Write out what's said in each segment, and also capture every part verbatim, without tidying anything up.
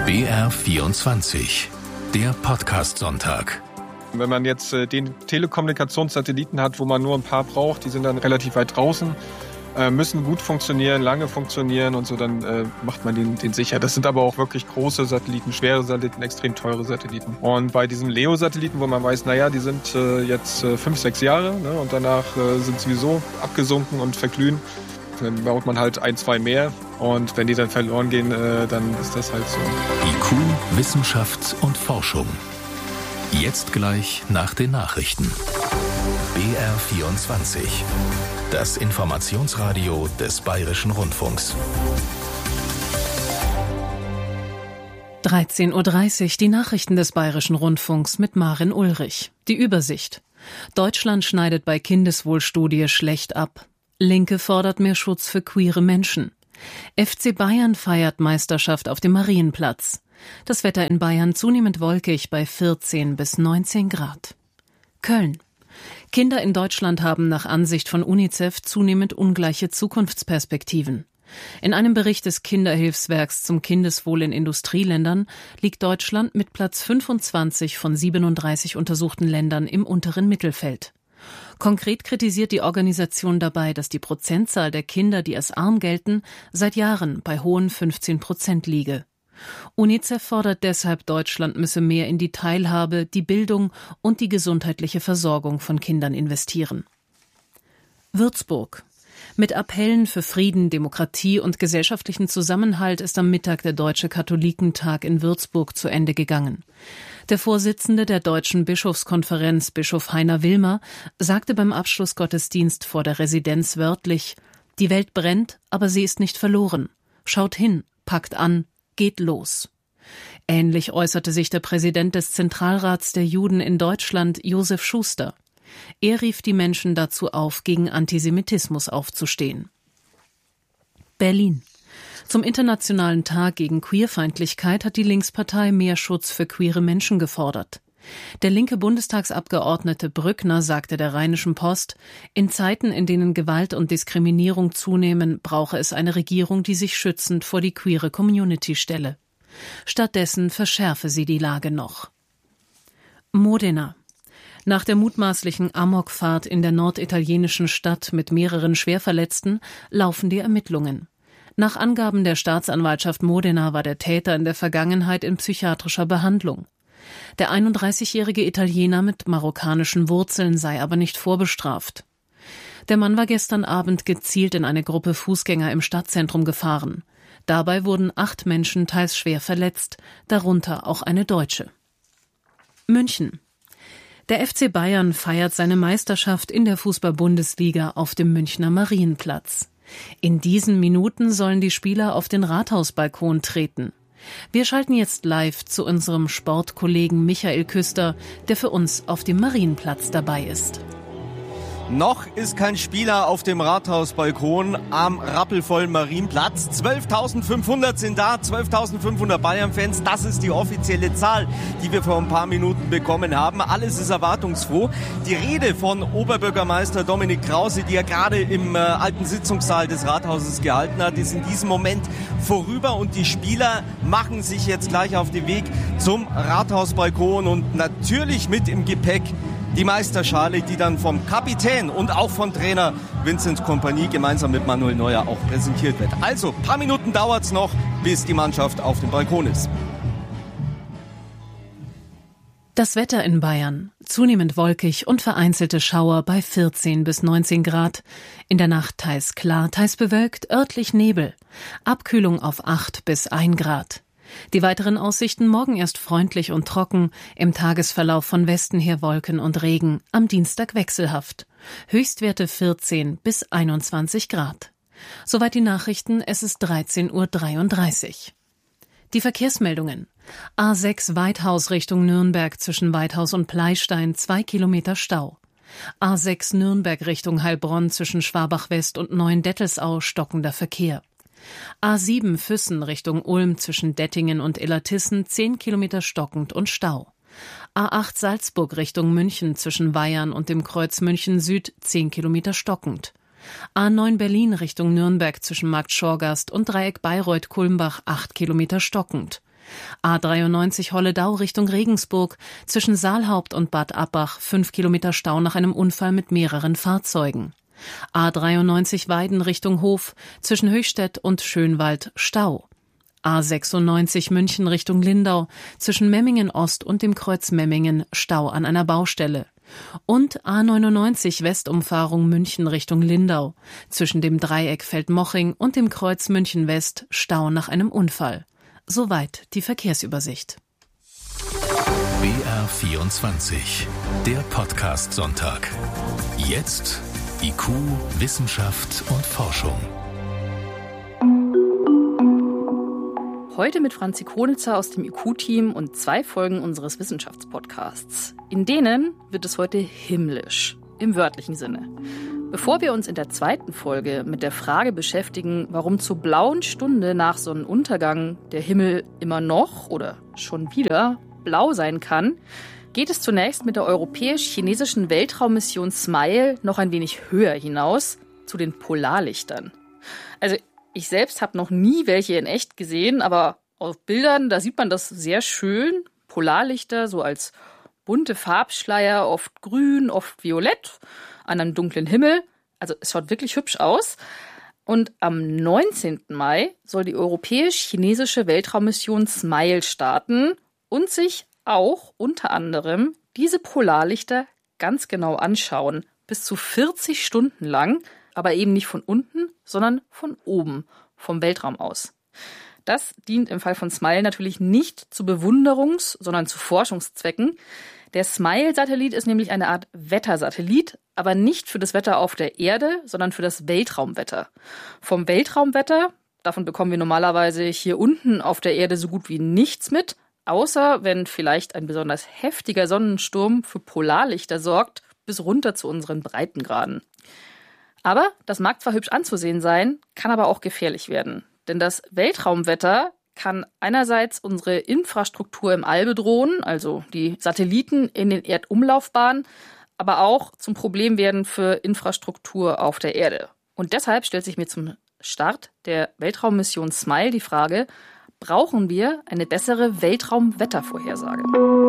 B R vierundzwanzig, der Podcast-Sonntag. Wenn man jetzt äh, den Telekommunikationssatelliten hat, wo man nur ein paar braucht, die sind dann relativ weit draußen, äh, müssen gut funktionieren, lange funktionieren und so, dann äh, macht man den, den sicher. Das sind aber auch wirklich große Satelliten, schwere Satelliten, extrem teure Satelliten. Und bei diesen Leo-Satelliten, wo man weiß, naja, die sind äh, jetzt äh, fünf, sechs Jahre, ne, und danach äh, sind sowieso abgesunken und verglühen, dann baut man halt ein, zwei mehr. Und wenn die dann verloren gehen, äh, dann ist das halt so. I Q, Wissenschaft und Forschung. Jetzt gleich nach den Nachrichten. B R vierundzwanzig, das Informationsradio des Bayerischen Rundfunks. dreizehn Uhr dreißig, die Nachrichten des Bayerischen Rundfunks mit Maren Ulrich. Die Übersicht. Deutschland schneidet bei Kindeswohlstudie schlecht ab. Linke fordert mehr Schutz für queere Menschen. F C Bayern feiert Meisterschaft auf dem Marienplatz. Das Wetter in Bayern zunehmend wolkig bei vierzehn bis neunzehn Grad. Köln. Kinder in Deutschland haben nach Ansicht von UNICEF zunehmend ungleiche Zukunftsperspektiven. In einem Bericht des Kinderhilfswerks zum Kindeswohl in Industrieländern liegt Deutschland mit Platz fünfundzwanzig von siebenunddreißig untersuchten Ländern im unteren Mittelfeld. Konkret kritisiert die Organisation dabei, dass die Prozentzahl der Kinder, die als arm gelten, seit Jahren bei hohen fünfzehn Prozent liege. UNICEF fordert deshalb, Deutschland müsse mehr in die Teilhabe, die Bildung und die gesundheitliche Versorgung von Kindern investieren. Würzburg. Mit Appellen für Frieden, Demokratie und gesellschaftlichen Zusammenhalt ist am Mittag der Deutsche Katholikentag in Würzburg zu Ende gegangen. Der Vorsitzende der Deutschen Bischofskonferenz, Bischof Heiner Wilmer, sagte beim Abschlussgottesdienst vor der Residenz wörtlich: Die Welt brennt, aber sie ist nicht verloren. Schaut hin, packt an, geht los. Ähnlich äußerte sich der Präsident des Zentralrats der Juden in Deutschland, Josef Schuster. Er rief die Menschen dazu auf, gegen Antisemitismus aufzustehen. Berlin. Zum Internationalen Tag gegen Queerfeindlichkeit hat die Linkspartei mehr Schutz für queere Menschen gefordert. Der linke Bundestagsabgeordnete Brückner sagte der Rheinischen Post, in Zeiten, in denen Gewalt und Diskriminierung zunehmen, brauche es eine Regierung, die sich schützend vor die queere Community stelle. Stattdessen verschärfe sie die Lage noch. Modena. Nach der mutmaßlichen Amokfahrt in der norditalienischen Stadt mit mehreren Schwerverletzten laufen die Ermittlungen. Nach Angaben der Staatsanwaltschaft Modena war der Täter in der Vergangenheit in psychiatrischer Behandlung. Der einunddreißigjährige Italiener mit marokkanischen Wurzeln sei aber nicht vorbestraft. Der Mann war gestern Abend gezielt in eine Gruppe Fußgänger im Stadtzentrum gefahren. Dabei wurden acht Menschen teils schwer verletzt, darunter auch eine Deutsche. München. Der F C Bayern feiert seine Meisterschaft in der Fußball-Bundesliga auf dem Münchner Marienplatz. In diesen Minuten sollen die Spieler auf den Rathausbalkon treten. Wir schalten jetzt live zu unserem Sportkollegen Michael Küster, der für uns auf dem Marienplatz dabei ist. Noch ist kein Spieler auf dem Rathausbalkon am rappelvollen Marienplatz. zwölftausendfünfhundert sind da, zwölftausendfünfhundert Bayern-Fans. Das ist die offizielle Zahl, die wir vor ein paar Minuten bekommen haben. Alles ist erwartungsfroh. Die Rede von Oberbürgermeister Dominik Krause, die er gerade im äh, alten Sitzungssaal des Rathauses gehalten hat, ist in diesem Moment vorüber und die Spieler machen sich jetzt gleich auf den Weg zum Rathausbalkon und natürlich mit im Gepäck die Meisterschale, die dann vom Kapitän und auch von Trainer Vincent Kompany gemeinsam mit Manuel Neuer auch präsentiert wird. Also, ein paar Minuten dauert es noch, bis die Mannschaft auf dem Balkon ist. Das Wetter in Bayern. Zunehmend wolkig und vereinzelte Schauer bei vierzehn bis neunzehn Grad. In der Nacht teils klar, teils bewölkt, örtlich Nebel. Abkühlung auf acht bis ein Grad. Die weiteren Aussichten: morgen erst freundlich und trocken, im Tagesverlauf von Westen her Wolken und Regen, am Dienstag wechselhaft. Höchstwerte vierzehn bis einundzwanzig Grad. Soweit die Nachrichten, es ist dreizehn Uhr dreiunddreißig. Die Verkehrsmeldungen. A sechs Weithaus Richtung Nürnberg zwischen Weithaus und Pleystein, zwei Kilometer Stau. A sechs Nürnberg Richtung Heilbronn zwischen Schwabach-West und Neuendettelsau, stockender Verkehr. A sieben Füssen Richtung Ulm zwischen Dettingen und Illertissen, zehn Kilometer stockend und Stau. A acht Salzburg Richtung München zwischen Weyarn und dem Kreuz München Süd, zehn Kilometer stockend. A neun Berlin Richtung Nürnberg zwischen Markt Schorgast und Dreieck Bayreuth-Kulmbach, acht Kilometer stockend. A dreiundneunzig Holledau Richtung Regensburg, zwischen Saalhaupt und Bad Abbach fünf Kilometer Stau nach einem Unfall mit mehreren Fahrzeugen. A dreiundneunzig Weiden Richtung Hof, zwischen Höchstädt und Schönwald Stau. A sechsundneunzig München Richtung Lindau, zwischen Memmingen Ost und dem Kreuz Memmingen Stau an einer Baustelle. Und A neunundneunzig Westumfahrung München Richtung Lindau, zwischen dem Dreieck Feldmoching und dem Kreuz München West Stau nach einem Unfall. Soweit die Verkehrsübersicht. B R vierundzwanzig, der Podcast-Sonntag. Jetzt I Q, Wissenschaft und Forschung. Heute mit Franzi Konitzer aus dem I Q-Team und zwei Folgen unseres Wissenschaftspodcasts. In denen wird es heute himmlisch, im wörtlichen Sinne. Bevor wir uns in der zweiten Folge mit der Frage beschäftigen, warum zur blauen Stunde nach Sonnenuntergang der Himmel immer noch oder schon wieder blau sein kann, geht es zunächst mit der europäisch-chinesischen Weltraummission SMILE noch ein wenig höher hinaus, zu den Polarlichtern. Also ich selbst habe noch nie welche in echt gesehen, aber auf Bildern, da sieht man das sehr schön. Polarlichter so als bunte Farbschleier, oft grün, oft violett, an einem dunklen Himmel. Also es schaut wirklich hübsch aus. Und am neunzehnten Mai soll die europäisch-chinesische Weltraummission SMILE starten und sich auch unter anderem diese Polarlichter ganz genau anschauen, bis zu vierzig Stunden lang, aber eben nicht von unten, sondern von oben, vom Weltraum aus. Das dient im Fall von SMILE natürlich nicht zu Bewunderungs-, sondern zu Forschungszwecken. Der SMILE-Satellit ist nämlich eine Art Wettersatellit, aber nicht für das Wetter auf der Erde, sondern für das Weltraumwetter. Vom Weltraumwetter, davon bekommen wir normalerweise hier unten auf der Erde so gut wie nichts mit, außer wenn vielleicht ein besonders heftiger Sonnensturm für Polarlichter sorgt, bis runter zu unseren Breitengraden. Aber das mag zwar hübsch anzusehen sein, kann aber auch gefährlich werden. Denn das Weltraumwetter kann einerseits unsere Infrastruktur im All bedrohen, also die Satelliten in den Erdumlaufbahnen, aber auch zum Problem werden für Infrastruktur auf der Erde. Und deshalb stellt sich mir zum Start der Weltraummission SMILE die Frage, brauchen wir eine bessere Weltraumwettervorhersage?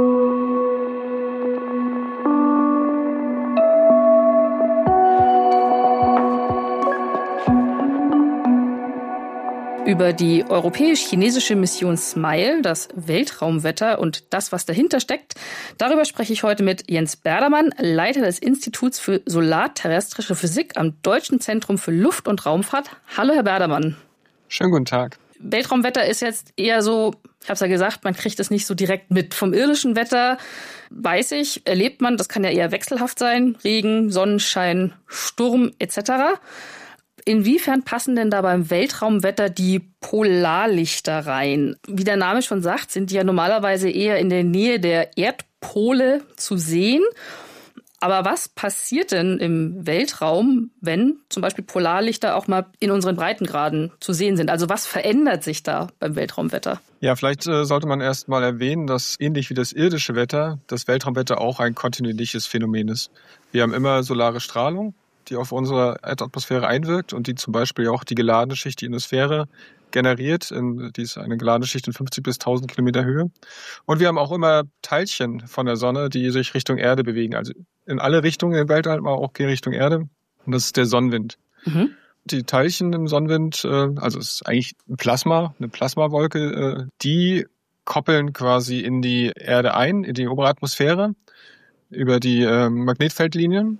Über die europäisch-chinesische Mission SMILE, das Weltraumwetter und das, was dahinter steckt, darüber spreche ich heute mit Jens Berdermann, Leiter des Instituts für solarterrestrische Physik am Deutschen Zentrum für Luft- und Raumfahrt. Hallo, Herr Berdermann. Schönen guten Tag. Weltraumwetter ist jetzt eher so, ich habe es ja gesagt, man kriegt es nicht so direkt mit. Vom irdischen Wetter weiß ich, erlebt man, das kann ja eher wechselhaft sein, Regen, Sonnenschein, Sturm et cetera. Inwiefern passen denn da beim Weltraumwetter die Polarlichter rein? Wie der Name schon sagt, sind die ja normalerweise eher in der Nähe der Erdpole zu sehen. Aber was passiert denn im Weltraum, wenn zum Beispiel Polarlichter auch mal in unseren Breitengraden zu sehen sind? Also was verändert sich da beim Weltraumwetter? Ja, vielleicht äh, sollte man erst mal erwähnen, dass ähnlich wie das irdische Wetter, das Weltraumwetter auch ein kontinuierliches Phänomen ist. Wir haben immer solare Strahlung, die auf unsere Erdatmosphäre einwirkt und die zum Beispiel auch die geladene Schicht, die Ionosphäre, generiert. In, die ist eine geladene Schicht in fünfzig bis tausend Kilometer Höhe. Und wir haben auch immer Teilchen von der Sonne, die sich Richtung Erde bewegen. Also in alle Richtungen im Weltall, aber auch Richtung Erde. Und das ist der Sonnenwind. Mhm. Die Teilchen im Sonnenwind, also es ist eigentlich ein Plasma, eine Plasmawolke, die koppeln quasi in die Erde ein, in die obere Atmosphäre über die Magnetfeldlinien.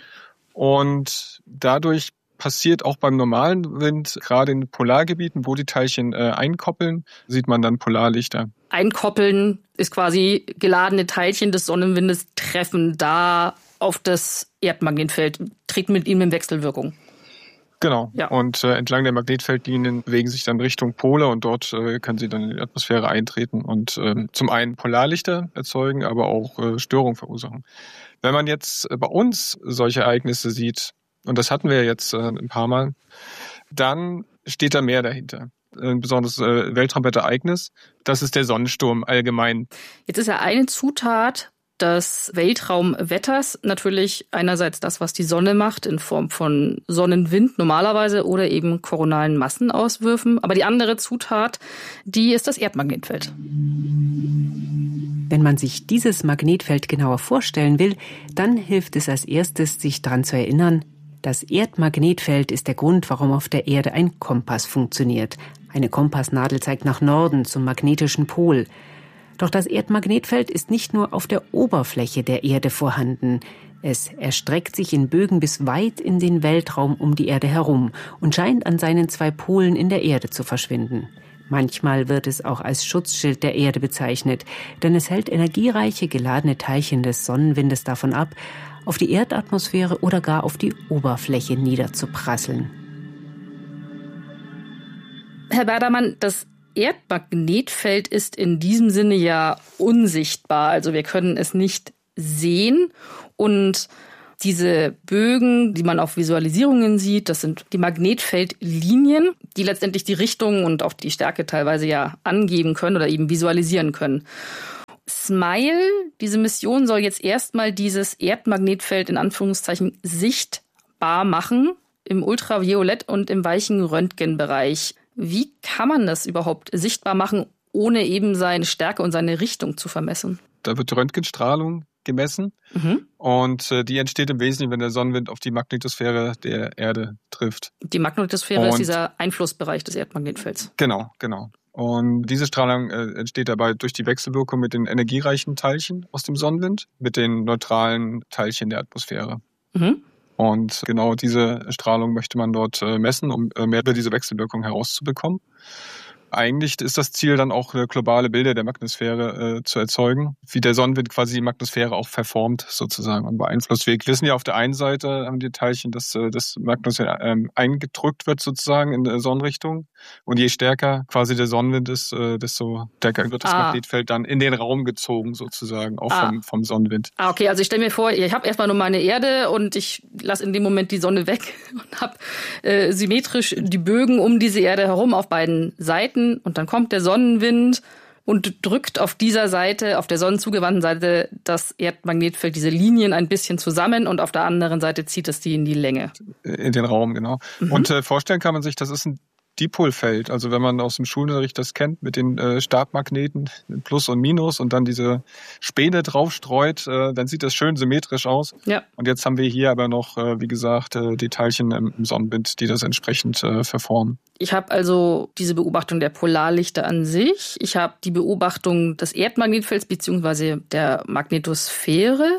Und dadurch passiert auch beim normalen Wind, gerade in Polargebieten, wo die Teilchen äh, einkoppeln, sieht man dann Polarlichter. Einkoppeln ist quasi geladene Teilchen des Sonnenwindes treffen da auf das Erdmagnetfeld, treten mit ihm in Wechselwirkung. Genau. Ja. Und äh, entlang der Magnetfeldlinien bewegen sich dann Richtung Pole und dort äh, können sie dann in die Atmosphäre eintreten und äh, zum einen Polarlichter erzeugen, aber auch äh, Störungen verursachen. Wenn man jetzt bei uns solche Ereignisse sieht, und das hatten wir jetzt äh, ein paar Mal, dann steht da mehr dahinter. Ein besonderes äh, Weltraumwetterereignis, das ist der Sonnensturm allgemein. Jetzt ist ja eine Zutat des Weltraumwetters natürlich einerseits das, was die Sonne macht, in Form von Sonnenwind normalerweise oder eben koronalen Massenauswürfen. Aber die andere Zutat, die ist das Erdmagnetfeld. Wenn man sich dieses Magnetfeld genauer vorstellen will, dann hilft es als erstes, sich daran zu erinnern, das Erdmagnetfeld ist der Grund, warum auf der Erde ein Kompass funktioniert. Eine Kompassnadel zeigt nach Norden zum magnetischen Pol. Doch das Erdmagnetfeld ist nicht nur auf der Oberfläche der Erde vorhanden. Es erstreckt sich in Bögen bis weit in den Weltraum um die Erde herum und scheint an seinen zwei Polen in der Erde zu verschwinden. Manchmal wird es auch als Schutzschild der Erde bezeichnet, denn es hält energiereiche, geladene Teilchen des Sonnenwindes davon ab, auf die Erdatmosphäre oder gar auf die Oberfläche niederzuprasseln. Herr Berdermann, das Erdmagnetfeld ist in diesem Sinne ja unsichtbar, also wir können es nicht sehen und diese Bögen, die man auf Visualisierungen sieht, das sind die Magnetfeldlinien, die letztendlich die Richtung und auch die Stärke teilweise ja angeben können oder eben visualisieren können. SMILE, diese Mission soll jetzt erstmal dieses Erdmagnetfeld in Anführungszeichen sichtbar machen im Ultraviolett- und im weichen Röntgenbereich. Wie kann man das überhaupt sichtbar machen, ohne eben seine Stärke und seine Richtung zu vermessen? Da wird Röntgenstrahlung gemessen mhm. und äh, die entsteht im Wesentlichen, wenn der Sonnenwind auf die Magnetosphäre der Erde trifft. Die Magnetosphäre und ist dieser Einflussbereich des Erdmagnetfelds. Genau, genau. Und diese Strahlung äh, entsteht dabei durch die Wechselwirkung mit den energiereichen Teilchen aus dem Sonnenwind, mit den neutralen Teilchen der Atmosphäre. Mhm. Und genau diese Strahlung möchte man dort äh, messen, um äh, mehr über diese Wechselwirkung herauszubekommen. Eigentlich ist das Ziel dann auch globale Bilder der Magnetosphäre äh, zu erzeugen, wie der Sonnenwind quasi die Magnetosphäre auch verformt sozusagen und beeinflusst. Wir wissen ja auf der einen Seite haben die Teilchen, dass äh, das Magnetosphäre ähm, eingedrückt wird sozusagen in der Sonnenrichtung und je stärker quasi der Sonnenwind ist, äh, desto stärker wird das ah. Magnetfeld dann in den Raum gezogen sozusagen, auch ah. vom, vom Sonnenwind. Ah, okay, also ich stelle mir vor, ich habe erstmal nur meine Erde und ich lasse in dem Moment die Sonne weg und habe äh, symmetrisch die Bögen um diese Erde herum auf beiden Seiten. Und dann kommt der Sonnenwind und drückt auf dieser Seite, auf der sonnenzugewandten Seite, das Erdmagnetfeld, diese Linien ein bisschen zusammen und auf der anderen Seite zieht es die in die Länge. In den Raum, genau. Mhm. Und äh, vorstellen kann man sich, das ist ein Dipolfeld. Also wenn man aus dem Schulunterricht das kennt mit den äh, Stabmagneten, Plus und Minus und dann diese Späne draufstreut, äh, dann sieht das schön symmetrisch aus. Ja. Und jetzt haben wir hier aber noch, äh, wie gesagt, äh, die Teilchen im, im Sonnenwind, die das entsprechend äh, verformen. Ich habe also diese Beobachtung der Polarlichter an sich. Ich habe die Beobachtung des Erdmagnetfelds bzw. der Magnetosphäre.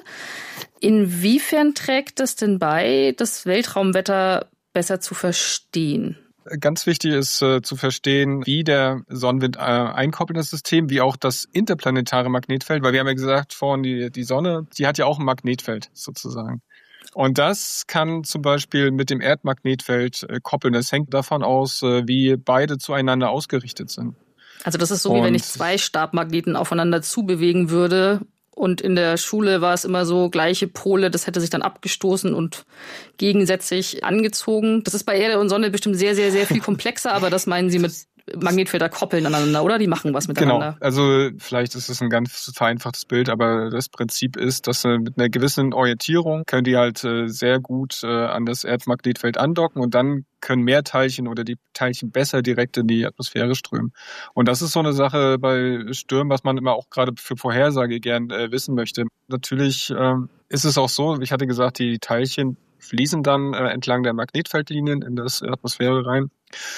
Inwiefern trägt es denn bei, das Weltraumwetter besser zu verstehen? Ganz wichtig ist äh, zu verstehen, wie der Sonnenwind äh, einkoppelt in das System, wie auch das interplanetare Magnetfeld, weil wir haben ja gesagt vorhin, die, die Sonne, die hat ja auch ein Magnetfeld sozusagen. Und das kann zum Beispiel mit dem Erdmagnetfeld äh, koppeln. Das hängt davon aus, äh, wie beide zueinander ausgerichtet sind. Also das ist so, wie Und wenn ich zwei Stabmagneten aufeinander zubewegen würde. Und in der Schule war es immer so, gleiche Pole, das hätte sich dann abgestoßen und gegensätzlich angezogen. Das ist bei Erde und Sonne bestimmt sehr, sehr, sehr viel komplexer, aber das meinen Sie mit Magnetfelder koppeln aneinander, oder? Die machen was miteinander. Genau, also vielleicht ist es ein ganz vereinfachtes Bild, aber das Prinzip ist, dass äh, mit einer gewissen Orientierung können die halt äh, sehr gut äh, an das Erdmagnetfeld andocken und dann können mehr Teilchen oder die Teilchen besser direkt in die Atmosphäre strömen. Und das ist so eine Sache bei Stürmen, was man immer auch gerade für Vorhersage gern äh, wissen möchte. Natürlich ähm, ist es auch so, ich hatte gesagt, die Teilchen fließen dann äh, entlang der Magnetfeldlinien in das Atmosphäre rein.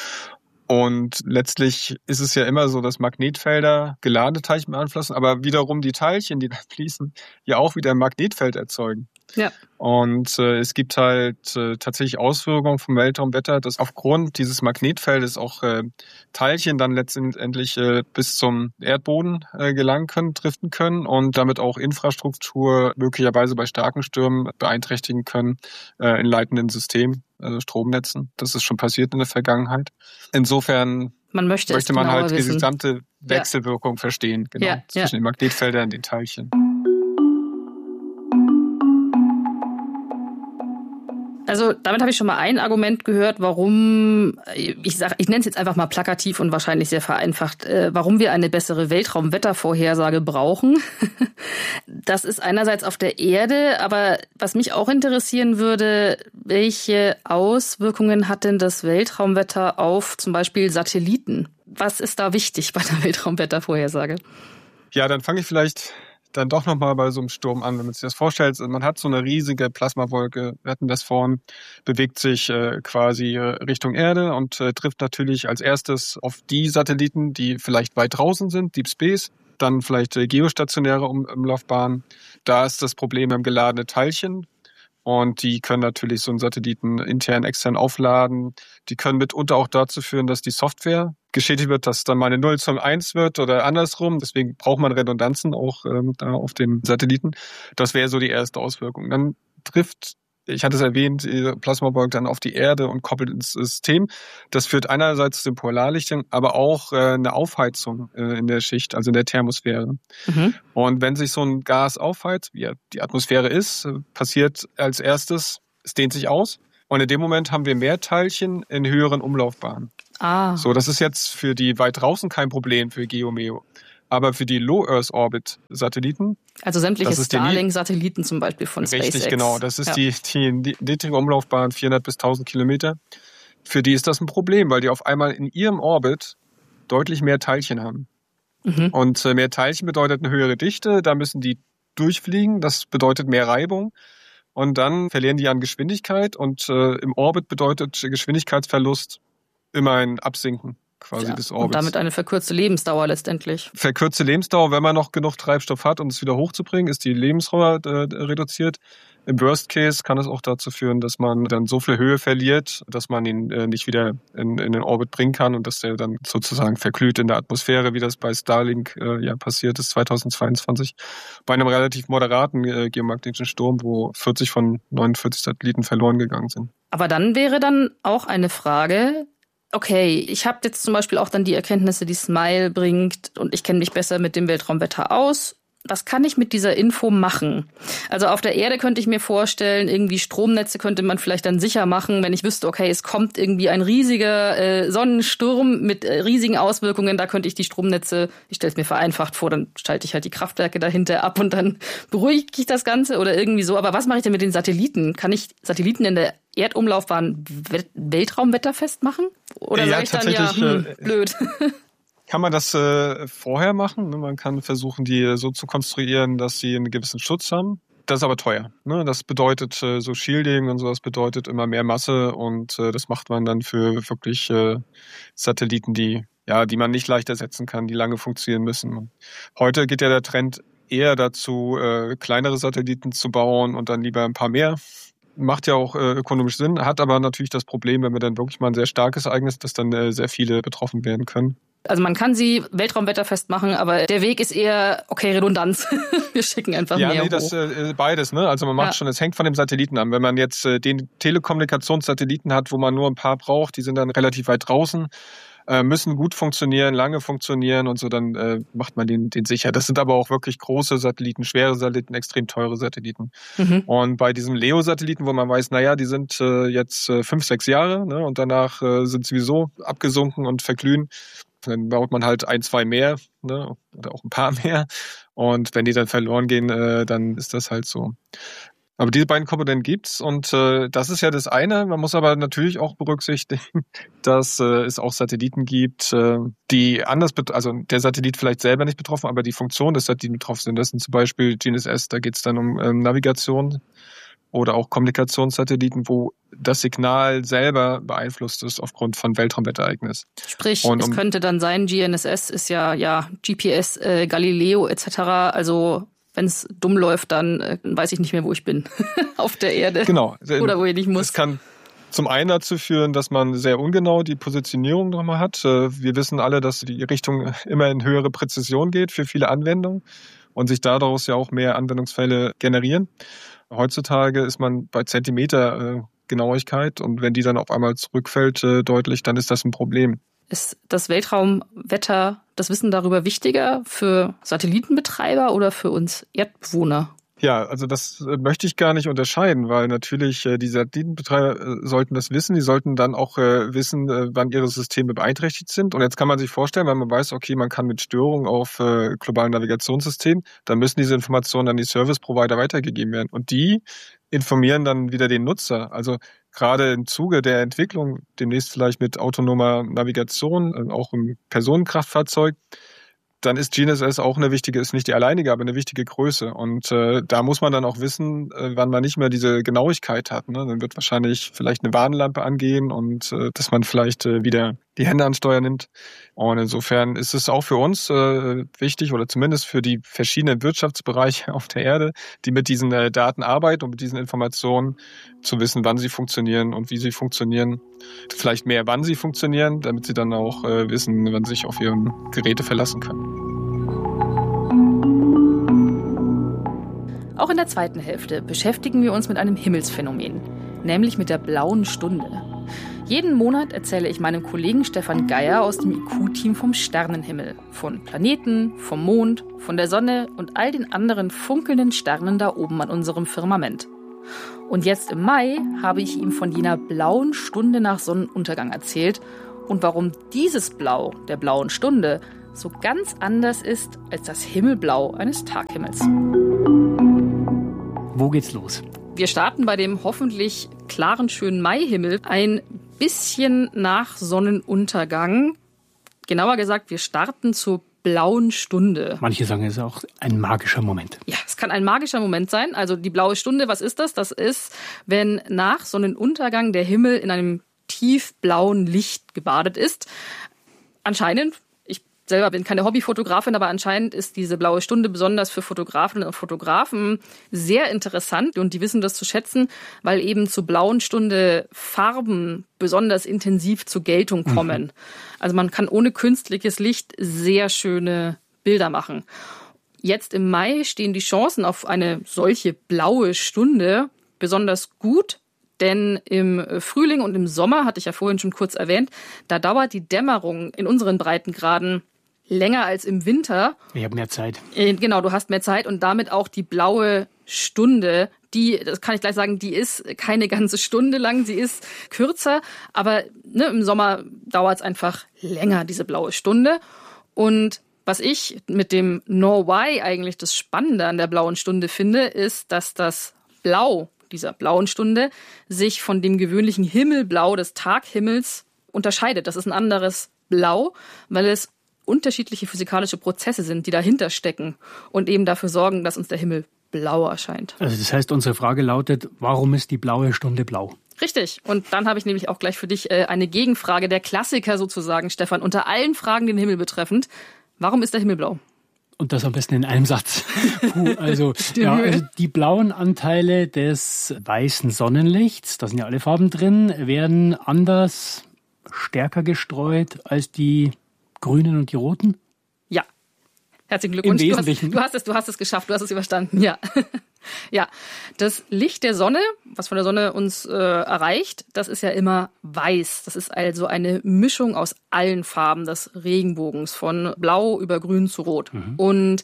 Und letztlich ist es ja immer so, dass Magnetfelder geladene Teilchen beeinflussen, aber wiederum die Teilchen, die da fließen, ja auch wieder ein Magnetfeld erzeugen. Ja. Und äh, es gibt halt äh, tatsächlich Auswirkungen vom Weltraumwetter, dass aufgrund dieses Magnetfeldes auch äh, Teilchen dann letztendlich äh, bis zum Erdboden äh, gelangen können, driften können und damit auch Infrastruktur möglicherweise bei starken Stürmen beeinträchtigen können äh, in leitenden Systemen, also Stromnetzen. Das ist schon passiert in der Vergangenheit. Insofern man möchte, möchte man halt wissen. die gesamte Wechselwirkung ja. verstehen, genau, ja, zwischen ja. den Magnetfeldern und den Teilchen. Also damit habe ich schon mal ein Argument gehört, warum, ich sag, ich nenne es jetzt einfach mal plakativ und wahrscheinlich sehr vereinfacht, äh, warum wir eine bessere Weltraumwettervorhersage brauchen. Das ist einerseits auf der Erde, aber was mich auch interessieren würde, welche Auswirkungen hat denn das Weltraumwetter auf zum Beispiel Satelliten? Was ist da wichtig bei der Weltraumwettervorhersage? Ja, dann fange ich vielleicht dann doch nochmal bei so einem Sturm an, wenn man sich das vorstellt. Man hat so eine riesige Plasmawolke, wir hatten das vorhin, bewegt sich äh, quasi äh, Richtung Erde und äh, trifft natürlich als erstes auf die Satelliten, die vielleicht weit draußen sind, Deep Space, dann vielleicht äh, geostationäre um Umlaufbahnen. Da ist das Problem, wir haben geladene Teilchen und die können natürlich so einen Satelliten intern, extern aufladen. Die können mitunter auch dazu führen, dass die Software geschädigt wird, dass dann mal eine null zum eins wird oder andersrum. Deswegen braucht man Redundanzen auch ähm, da auf dem Satelliten. Das wäre so die erste Auswirkung. Dann trifft, ich hatte es erwähnt, die Plasmawolke dann auf die Erde und koppelt ins System. Das führt einerseits zu den Polarlichtern, aber auch äh, eine Aufheizung äh, in der Schicht, also in der Thermosphäre. Mhm. Und wenn sich so ein Gas aufheizt, wie die Atmosphäre ist, passiert als erstes, es dehnt sich aus. Und in dem Moment haben wir mehr Teilchen in höheren Umlaufbahnen. Ah. So, das ist jetzt für die weit draußen kein Problem für Geomeo. Aber für die Low Earth Orbit Satelliten. Also sämtliche Starlink-Satelliten zum Beispiel von SpaceX. Richtig, genau. Das ist ja. die, die niedrige Umlaufbahn, vierhundert bis tausend Kilometer. Für die ist das ein Problem, weil die auf einmal in ihrem Orbit deutlich mehr Teilchen haben. Mhm. Und äh, mehr Teilchen bedeutet eine höhere Dichte. Da müssen die durchfliegen. Das bedeutet mehr Reibung. Und dann verlieren die an Geschwindigkeit. Und äh, im Orbit bedeutet Geschwindigkeitsverlust immer ein Absinken quasi ja, des Orbits. Und damit eine verkürzte Lebensdauer letztendlich. Verkürzte Lebensdauer, wenn man noch genug Treibstoff hat, um es wieder hochzubringen, ist die Lebensdauer äh, reduziert. Im Worst Case kann es auch dazu führen, dass man dann so viel Höhe verliert, dass man ihn äh, nicht wieder in, in den Orbit bringen kann und dass der dann sozusagen verglüht in der Atmosphäre, wie das bei Starlink äh, ja passiert ist zweitausendzweiundzwanzig. Bei einem relativ moderaten äh, geomagnetischen Sturm, wo vierzig von neunundvierzig Satelliten verloren gegangen sind. Aber dann wäre dann auch eine Frage, okay, ich habe jetzt zum Beispiel auch dann die Erkenntnisse, die SMILE bringt und ich kenne mich besser mit dem Weltraumwetter aus. Was kann ich mit dieser Info machen? Also auf der Erde könnte ich mir vorstellen, irgendwie Stromnetze könnte man vielleicht dann sicher machen, wenn ich wüsste, okay, es kommt irgendwie ein riesiger äh, Sonnensturm mit äh, riesigen Auswirkungen, da könnte ich die Stromnetze, ich stelle es mir vereinfacht vor, dann schalte ich halt die Kraftwerke dahinter ab und dann beruhige ich das Ganze oder irgendwie so. Aber was mache ich denn mit den Satelliten? Kann ich Satelliten in der Erdumlaufbahn Weltraumwetterfest machen? Oder ja, sage ich dann, ja, hm, blöd. Kann man das äh, vorher machen? Man kann versuchen, die so zu konstruieren, dass sie einen gewissen Schutz haben. Das ist aber teuer. Ne? Das bedeutet, äh, so Shielding und sowas bedeutet immer mehr Masse und äh, das macht man dann für wirklich äh, Satelliten, die ja, die man nicht leicht ersetzen kann, die lange funktionieren müssen. Heute geht ja der Trend eher dazu, äh, kleinere Satelliten zu bauen und dann lieber ein paar mehr. Macht ja auch äh, ökonomisch Sinn, hat aber natürlich das Problem, wenn wir dann wirklich mal ein sehr starkes Ereignis, dass dann äh, sehr viele betroffen werden können. Also man kann sie weltraumwetterfest machen, aber der Weg ist eher, okay, Redundanz. Wir schicken einfach ja, mehr nee, hoch. das äh, beides, ne? Also man macht ja. schon, es hängt von dem Satelliten an. Wenn man jetzt äh, den Telekommunikationssatelliten hat, wo man nur ein paar braucht, die sind dann relativ weit draußen, äh, müssen gut funktionieren, lange funktionieren und so, dann äh, macht man den, den sicher. Das sind aber auch wirklich große Satelliten, schwere Satelliten, extrem teure Satelliten. Mhm. Und bei diesen Leo-Satelliten, wo man weiß, naja, die sind äh, jetzt äh, fünf, sechs Jahre, ne? Und danach äh, sind sowieso abgesunken und verglühen. Dann baut man halt ein, zwei mehr, ne, oder auch ein paar mehr. Und wenn die dann verloren gehen, äh, dann ist das halt so. Aber diese beiden Komponenten gibt's und äh, das ist ja das eine. Man muss aber natürlich auch berücksichtigen, dass äh, es auch Satelliten gibt, äh, die anders, bet- also der Satellit vielleicht selber nicht betroffen, aber die Funktion des Satelliten betroffen sind. Das sind zum Beispiel G N S S, da geht's dann um ähm, Navigation oder auch Kommunikationssatelliten, wo das Signal selber beeinflusst ist aufgrund von Weltraumwetterereignis. Sprich, und um, es könnte dann sein, G N S S ist ja ja G P S, äh, Galileo et cetera. Also wenn es dumm läuft, dann äh, weiß ich nicht mehr, wo ich bin auf der Erde. Genau. Oder wo ich nicht muss. Es kann zum einen dazu führen, dass man sehr ungenau die Positionierung nochmal hat. Wir wissen alle, dass die Richtung immer in höhere Präzision geht für viele Anwendungen und sich daraus ja auch mehr Anwendungsfälle generieren. Heutzutage ist man bei Zentimeter äh, Genauigkeit und wenn die dann auf einmal zurückfällt äh, deutlich, dann ist das ein Problem. Ist das Weltraumwetter, das Wissen darüber wichtiger für Satellitenbetreiber oder für uns Erdbewohner? Ja, also das möchte ich gar nicht unterscheiden, weil natürlich äh, die Satellitenbetreiber äh, sollten das wissen. Die sollten dann auch äh, wissen, äh, wann ihre Systeme beeinträchtigt sind. Und jetzt kann man sich vorstellen, wenn man weiß, okay, man kann mit Störungen auf äh, globalen Navigationssystemen, dann müssen diese Informationen an die Service-Provider weitergegeben werden. Und die informieren dann wieder den Nutzer. Also gerade im Zuge der Entwicklung, demnächst vielleicht mit autonomer Navigation, äh, auch im Personenkraftfahrzeug, dann ist G N S S auch eine wichtige, ist nicht die alleinige, aber eine wichtige Größe. Und äh, da muss man dann auch wissen, äh, wann man nicht mehr diese Genauigkeit hat. Ne? Dann wird wahrscheinlich vielleicht eine Warnlampe angehen und äh, dass man vielleicht äh, wieder die Hände an Steuer nimmt. Und insofern ist es auch für uns äh, wichtig, oder zumindest für die verschiedenen Wirtschaftsbereiche auf der Erde, die mit diesen äh, Daten arbeiten und mit diesen Informationen, zu wissen, wann sie funktionieren und wie sie funktionieren. Vielleicht mehr, wann sie funktionieren, damit sie dann auch äh, wissen, wann sie sich auf ihre Geräte verlassen können. Auch in der zweiten Hälfte beschäftigen wir uns mit einem Himmelsphänomen, nämlich mit der blauen Stunde. Jeden Monat erzähle ich meinem Kollegen Stefan Geier aus dem I Q-Team vom Sternenhimmel, von Planeten, vom Mond, von der Sonne und all den anderen funkelnden Sternen da oben an unserem Firmament. Und jetzt im Mai habe ich ihm von jener blauen Stunde nach Sonnenuntergang erzählt und warum dieses Blau der blauen Stunde so ganz anders ist als das Himmelblau eines Taghimmels. Wo geht's los? Wir starten bei dem hoffentlich klaren, schönen Maihimmel ein bisschen nach Sonnenuntergang. Genauer gesagt, wir starten zur blauen Stunde. Manche sagen, es ist auch ein magischer Moment. Ja, es kann ein magischer Moment sein. Also die blaue Stunde, was ist das? Das ist, wenn nach Sonnenuntergang der Himmel in einem tiefblauen Licht gebadet ist. Anscheinend, ich selber bin keine Hobbyfotografin, aber anscheinend ist diese blaue Stunde besonders für Fotografinnen und Fotografen sehr interessant und die wissen das zu schätzen, weil eben zur blauen Stunde Farben besonders intensiv zur Geltung kommen. Mhm. Also man kann ohne künstliches Licht sehr schöne Bilder machen. Jetzt im Mai stehen die Chancen auf eine solche blaue Stunde besonders gut, denn im Frühling und im Sommer, hatte ich ja vorhin schon kurz erwähnt, da dauert die Dämmerung in unseren Breitengraden länger als im Winter. Ich habe mehr Zeit. Genau, du hast mehr Zeit und damit auch die blaue Stunde, die, das kann ich gleich sagen, die ist keine ganze Stunde lang, sie ist kürzer, aber ne, im Sommer dauert es einfach länger, diese blaue Stunde. Und was ich mit dem Norway eigentlich das Spannende an der blauen Stunde finde, ist, dass das Blau dieser blauen Stunde sich von dem gewöhnlichen Himmelblau des Taghimmels unterscheidet. Das ist ein anderes Blau, weil es unterschiedliche physikalische Prozesse sind, die dahinter stecken und eben dafür sorgen, dass uns der Himmel blau erscheint. Also das heißt, unsere Frage lautet, warum ist die blaue Stunde blau? Richtig. Und dann habe ich nämlich auch gleich für dich eine Gegenfrage, der Klassiker sozusagen, Stefan, unter allen Fragen den Himmel betreffend. Warum ist der Himmel blau? Und das am besten in einem Satz. Puh, also, ja, also die blauen Anteile des weißen Sonnenlichts, da sind ja alle Farben drin, werden anders, stärker gestreut als die grünen und die roten? Ja. Herzlichen Glückwunsch. Im Wesentlichen. Du hast, du hast es, du hast es geschafft, du hast es überstanden, ja. Ja, das Licht der Sonne, was von der Sonne uns äh, erreicht, das ist ja immer weiß. Das ist also eine Mischung aus allen Farben des Regenbogens, von blau über grün zu rot. Mhm. Und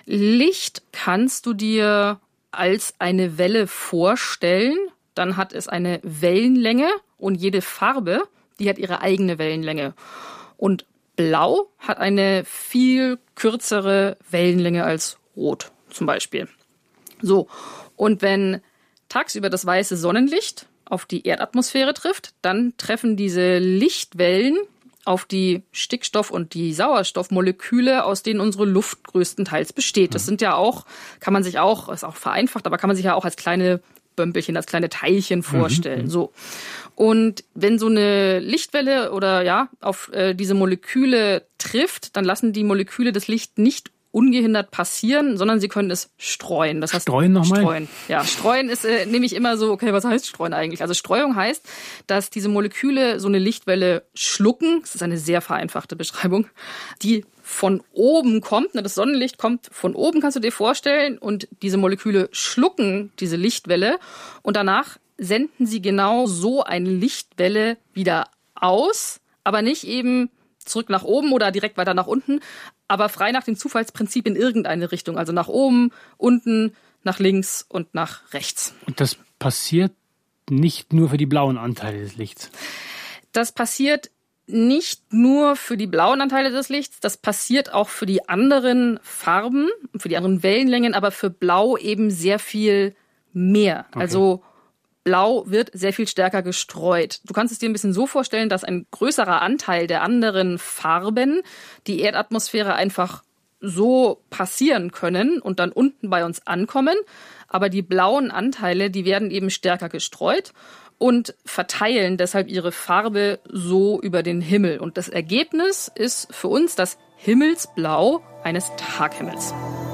Licht kannst du dir als eine Welle vorstellen. Dann hat es eine Wellenlänge und jede Farbe, die hat ihre eigene Wellenlänge. Und Blau hat eine viel kürzere Wellenlänge als Rot zum Beispiel. So, und wenn tagsüber das weiße Sonnenlicht auf die Erdatmosphäre trifft, dann treffen diese Lichtwellen auf die Stickstoff- und die Sauerstoffmoleküle, aus denen unsere Luft größtenteils besteht. Das sind ja auch, kann man sich auch, ist auch vereinfacht, aber kann man sich ja auch als kleine Bömpelchen, als kleine Teilchen vorstellen. Mhm. So. Und wenn so eine Lichtwelle oder ja auf äh, diese Moleküle trifft, dann lassen die Moleküle das Licht nicht ungehindert passieren, sondern sie können es streuen. Das heißt, streuen nochmal? Streuen. Ja, streuen ist äh, nämlich immer so, okay, was heißt streuen eigentlich? Also Streuung heißt, dass diese Moleküle so eine Lichtwelle schlucken. Das ist eine sehr vereinfachte Beschreibung, die von oben kommt. Das Sonnenlicht kommt von oben, kannst du dir vorstellen. Und diese Moleküle schlucken diese Lichtwelle und danach senden sie genau so eine Lichtwelle wieder aus, aber nicht eben zurück nach oben oder direkt weiter nach unten, aber frei nach dem Zufallsprinzip in irgendeine Richtung. Also nach oben, unten, nach links und nach rechts. Und das passiert nicht nur für die blauen Anteile des Lichts? Das passiert nicht nur für die blauen Anteile des Lichts, das passiert auch für die anderen Farben, für die anderen Wellenlängen, aber für Blau eben sehr viel mehr. Okay. Also Blau wird sehr viel stärker gestreut. Du kannst es dir ein bisschen so vorstellen, dass ein größerer Anteil der anderen Farben die Erdatmosphäre einfach so passieren können und dann unten bei uns ankommen. Aber die blauen Anteile, die werden eben stärker gestreut und verteilen deshalb ihre Farbe so über den Himmel. Und das Ergebnis ist für uns das Himmelsblau eines Taghimmels.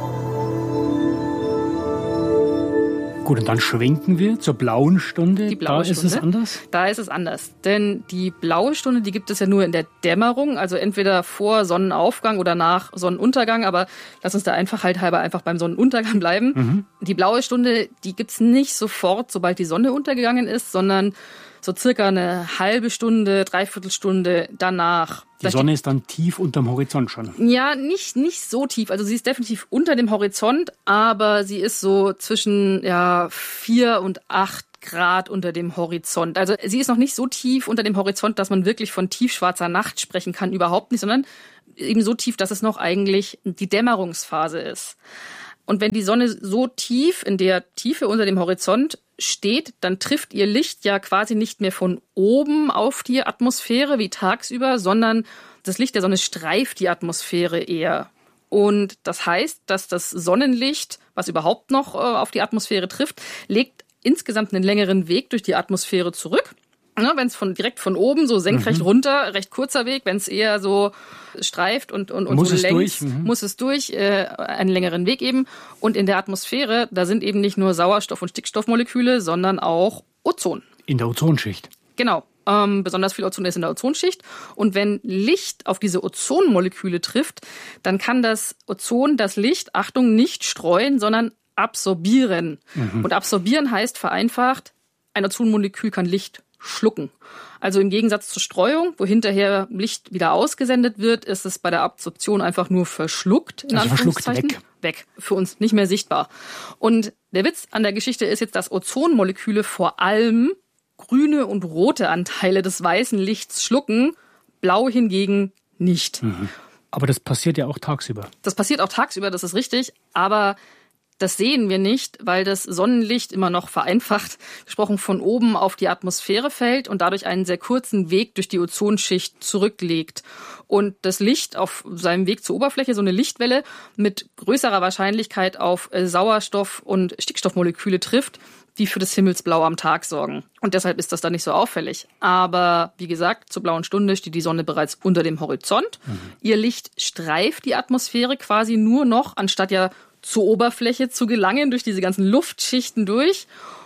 Gut, und dann schwenken wir zur blauen Stunde. Die blaue da Stunde, ist es anders? Da ist es anders. Denn die blaue Stunde, die gibt es ja nur in der Dämmerung, also entweder vor Sonnenaufgang oder nach Sonnenuntergang. Aber lass uns da einfach halt halber einfach beim Sonnenuntergang bleiben. Mhm. Die blaue Stunde, die gibt's nicht sofort, sobald die Sonne untergegangen ist, sondern so circa eine halbe Stunde, dreiviertel Stunde danach. Die Sonne ist dann tief unterm Horizont schon? Ja, nicht, nicht so tief. Also sie ist definitiv unter dem Horizont, aber sie ist so zwischen ja, vier und acht Grad unter dem Horizont. Also sie ist noch nicht so tief unter dem Horizont, dass man wirklich von tiefschwarzer Nacht sprechen kann, überhaupt nicht, sondern eben so tief, dass es noch eigentlich die Dämmerungsphase ist. Und wenn die Sonne so tief in der Tiefe unter dem Horizont steht, dann trifft ihr Licht ja quasi nicht mehr von oben auf die Atmosphäre wie tagsüber, sondern das Licht der Sonne streift die Atmosphäre eher. Und das heißt, dass das Sonnenlicht, was überhaupt noch auf die Atmosphäre trifft, legt insgesamt einen längeren Weg durch die Atmosphäre zurück. Ja, wenn es von direkt von oben so senkrecht mhm. runter, recht kurzer Weg, wenn es eher so streift und und, und muss so es längs, durch. Mhm. muss es durch, äh, einen längeren Weg eben. Und in der Atmosphäre, da sind eben nicht nur Sauerstoff- und Stickstoffmoleküle, sondern auch Ozon. In der Ozonschicht. Genau. Ähm, besonders viel Ozon ist in der Ozonschicht. Und wenn Licht auf diese Ozonmoleküle trifft, dann kann das Ozon das Licht, Achtung, nicht streuen, sondern absorbieren. Mhm. Und absorbieren heißt vereinfacht, ein Ozonmolekül kann Licht schlucken. Also im Gegensatz zur Streuung, wo hinterher Licht wieder ausgesendet wird, ist es bei der Absorption einfach nur verschluckt. In also verschluckt weg. Weg. Für uns nicht mehr sichtbar. Und der Witz an der Geschichte ist jetzt, dass Ozonmoleküle vor allem grüne und rote Anteile des weißen Lichts schlucken, blau hingegen nicht. Mhm. Aber das passiert ja auch tagsüber. Das passiert auch tagsüber, das ist richtig, aber das sehen wir nicht, weil das Sonnenlicht immer noch vereinfacht gesprochen von oben auf die Atmosphäre fällt und dadurch einen sehr kurzen Weg durch die Ozonschicht zurücklegt. Und das Licht auf seinem Weg zur Oberfläche, so eine Lichtwelle, mit größerer Wahrscheinlichkeit auf Sauerstoff- und Stickstoffmoleküle trifft, die für das Himmelsblau am Tag sorgen. Und deshalb ist das dann nicht so auffällig. Aber wie gesagt, zur blauen Stunde steht die Sonne bereits unter dem Horizont. Mhm. Ihr Licht streift die Atmosphäre quasi nur noch, anstatt ja zur Oberfläche zu gelangen, durch diese ganzen Luftschichten durch.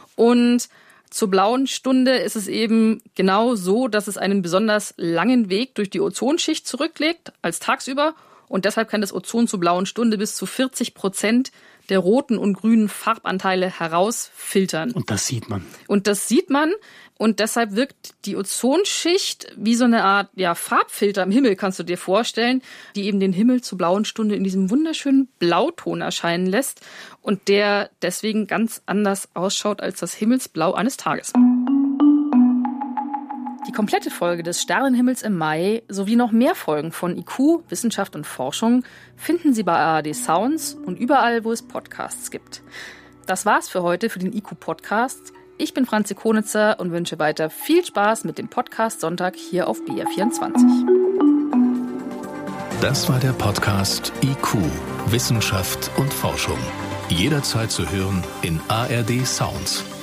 Und zur blauen Stunde ist es eben genau so, dass es einen besonders langen Weg durch die Ozonschicht zurücklegt als tagsüber. Und deshalb kann das Ozon zur blauen Stunde bis zu vierzig Prozent der roten und grünen Farbanteile herausfiltern. Und das sieht man. Und das sieht man. Und deshalb wirkt die Ozonschicht wie so eine Art ja, Farbfilter im Himmel, kannst du dir vorstellen, die eben den Himmel zur blauen Stunde in diesem wunderschönen Blauton erscheinen lässt und der deswegen ganz anders ausschaut als das Himmelsblau eines Tages. Die komplette Folge des Sternenhimmels im Mai sowie noch mehr Folgen von I Q, Wissenschaft und Forschung finden Sie bei A R D Sounds und überall, wo es Podcasts gibt. Das war's für heute für den I Q-Podcast. Ich bin Franzi Konitzer und wünsche weiter viel Spaß mit dem Podcast Sonntag hier auf B R vierundzwanzig. Das war der Podcast I Q, Wissenschaft und Forschung. Jederzeit zu hören in A R D Sounds.